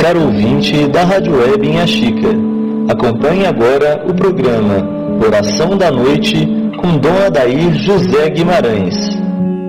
caro ouvinte da Rádio Web Inha Chica. Acompanhe agora o programa Oração da Noite com Dom Adair José Guimarães.